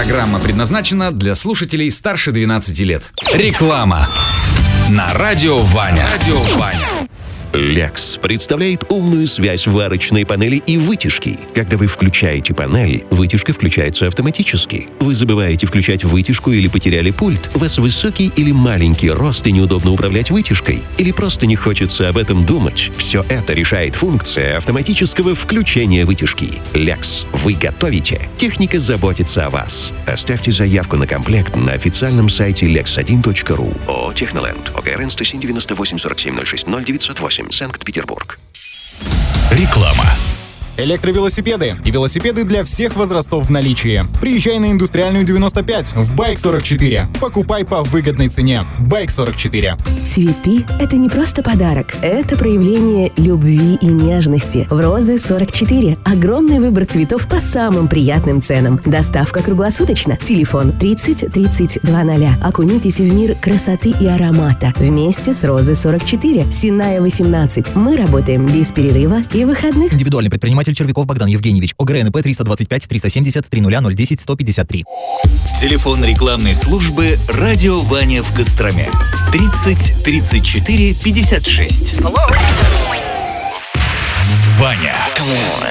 Программа предназначена для слушателей старше 12 лет. Реклама на радио Ваня. Lex представляет умную связь варочной панели и вытяжки. Когда вы включаете панель, вытяжка включается автоматически. Вы забываете включать вытяжку или потеряли пульт. У вас высокий или маленький рост и неудобно управлять вытяжкой. Или просто не хочется об этом думать. Все это решает функция автоматического включения вытяжки. Lex. Вы готовите. Техника заботится о вас. Оставьте заявку на комплект на официальном сайте lex1.ru. ООО «Техноленд». ОГРН 107 98 47 06 0908. Санкт-Петербург. Реклама. Электровелосипеды и велосипеды для всех возрастов в наличии. Приезжай на Индустриальную 95 в Байк 44. Покупай по выгодной цене. Байк 44. Цветы – это не просто подарок. Это проявление любви и нежности. В Розы 44 огромный выбор цветов по самым приятным ценам. Доставка круглосуточно. Телефон 30 30 20. Окунитесь в мир красоты и аромата. Вместе с Розы 44. Сенная 18. Мы работаем без перерыва и выходных. Индивидуальный предприниматель Червяков Богдан Евгеньевич. ОГРНП 325 370 300 010 153. Телефон рекламной службы «Радио Ваня» в Костроме. 30 34 56. Ваня.